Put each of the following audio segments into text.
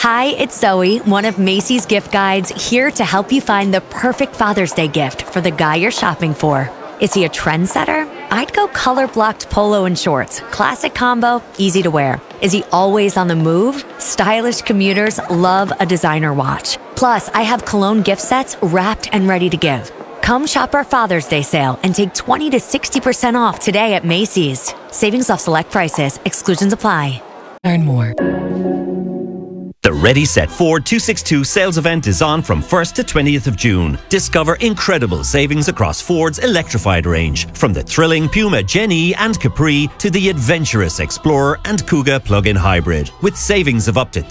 Hi, it's Zoe, one of Macy's gift guides, here to help you find the perfect Father's Day gift for the guy you're shopping for. Is he a trendsetter? I'd go color-blocked polo and shorts. Classic combo, easy to wear. Is he always on the move? Stylish commuters love a designer watch. Plus, I have cologne gift sets wrapped and ready to give. Come shop our Father's Day sale and take 20 to 60% off today at Macy's. Savings off select prices. Exclusions apply. Learn more. The Ready Set Ford 262 sales event is on from 1st to 20th of June. Discover incredible savings across Ford's electrified range, from the thrilling Puma Gen E and Capri to the adventurous Explorer and Kuga plug-in hybrid. With savings of up to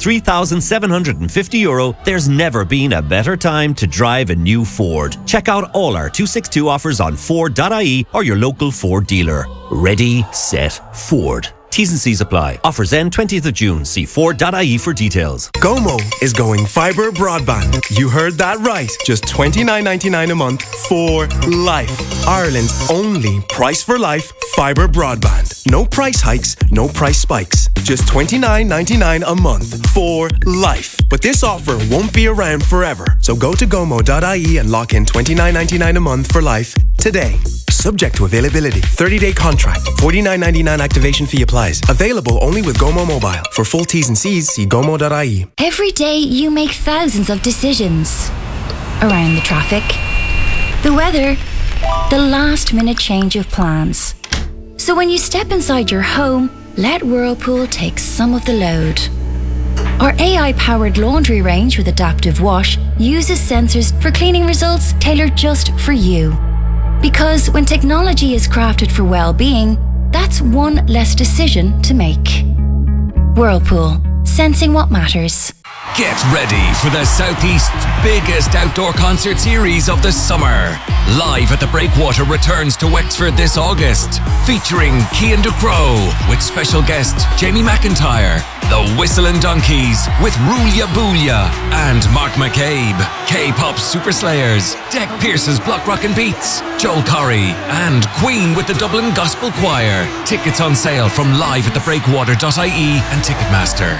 €3,750, there's never been a better time to drive a new Ford. Check out all our 262 offers on Ford.ie or your local Ford dealer. Ready, set, Ford. T's and C's apply. Offers end 20th of June. See Ford.ie for details. Gomo is going fibre broadband. You heard that right. Just $29.99 a month for life. Ireland's only price for life fibre broadband. No price hikes, no price spikes. Just $29.99 a month for life. But this offer won't be around forever. So go to gomo.ie and lock in $29.99 a month for life today. Subject to availability. 30-day contract. $49.99 activation fee applies. Available only with Gomo Mobile. For full T's and C's, see gomo.ie. Every day you make thousands of decisions. Around the traffic, the weather, the last-minute change of plans. So when you step inside your home, let Whirlpool take some of the load. Our AI-powered laundry range with Adaptive Wash uses sensors for cleaning results tailored just for you. Because when technology is crafted for well-being, that's one less decision to make. Whirlpool, sensing what matters. Get ready for the Southeast's biggest outdoor concert series of the summer. Live at the Breakwater returns to Wexford this August, featuring Cian Ducrot with special guest Jamie McIntyre, The Whistling Donkeys with Rulia Boolia and Mark McCabe, K-pop Super Slayers, Deck Pierce's Block Rockin' Beats, Joel Corry, and Queen with the Dublin Gospel Choir. Tickets on sale from liveatthebreakwater.ie and Ticketmaster.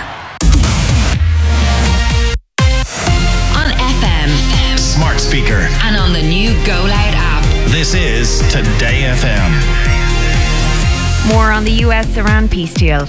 Smart speaker and on the new Go Loud app. This is Today FM. More on the US-Iran peace deal.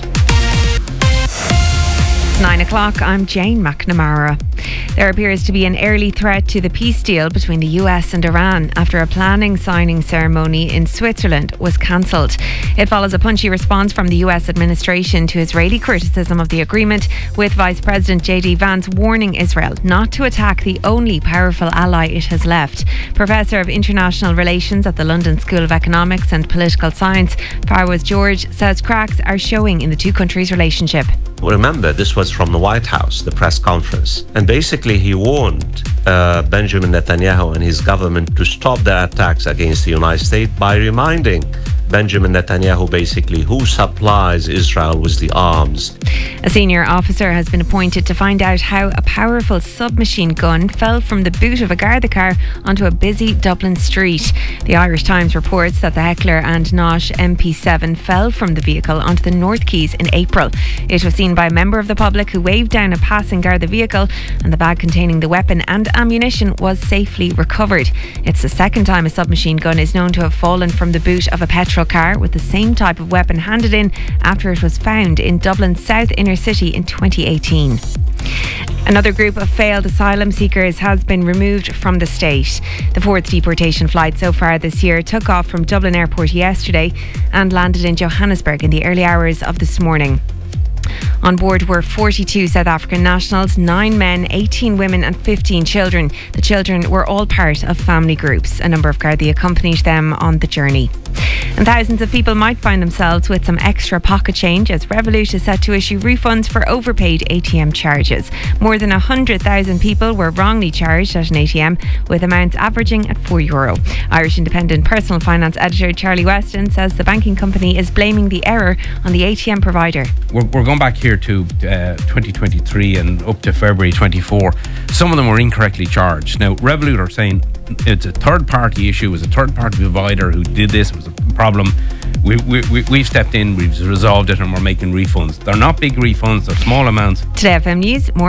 9 o'clock, I'm Jane McNamara. There appears to be an early threat to the peace deal between the US and Iran after a planning signing ceremony in Switzerland was cancelled. It follows a punchy response from the US administration to Israeli criticism of the agreement, with Vice President J.D. Vance warning Israel not to attack the only powerful ally it has left. Professor of International Relations at the London School of Economics and Political Science, Farwaz George, says cracks are showing in the two countries' relationship. Remember, this was from the White House, the press conference. And basically he warned Benjamin Netanyahu and his government to stop their attacks against the United States by reminding Benjamin Netanyahu basically who supplies Israel with the arms. A senior officer has been appointed to find out how a powerful submachine gun fell from the boot of a Garda car onto a busy Dublin street. The Irish Times reports that the Heckler and Nosh MP7 fell from the vehicle onto the North Quays in April. It was seen by a member of the public who waved down a passing Garda vehicle, and the bag containing the weapon and ammunition was safely recovered. It's the second time a submachine gun is known to have fallen from the boot of a petrol car with the same type of weapon handed in after it was found in Dublin's south inner city in 2018. Another group of failed asylum seekers has been removed from the state. The fourth deportation flight so far this year took off from Dublin Airport yesterday and landed in Johannesburg in the early hours of this morning. On board were 42 South African nationals, 9 men, 18 women and 15 children. The children were all part of family groups. A number of Gardaí accompanied them on the journey. And thousands of people might find themselves with some extra pocket change as Revolut is set to issue refunds for overpaid ATM charges. More than 100,000 people were wrongly charged at an ATM, with amounts averaging at €4. Irish Independent personal finance editor Charlie Weston says the banking company is blaming the error on the ATM provider. We're going back here to 2023 and up to February 24. Some of them were incorrectly charged. Now, Revolut are saying it's a third-party issue. It was a third-party provider who did this. It was a problem. We've stepped in, we've resolved it, and we're making refunds. They're not big refunds, they're small amounts. Today FM News, more